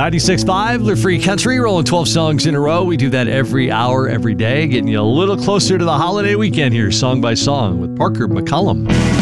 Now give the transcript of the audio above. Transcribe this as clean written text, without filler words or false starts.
96.5, the Free Country, rolling 12 songs in a row. We do that every hour, every day, getting you a little closer to the holiday weekend here, song by song, with Parker McCollum.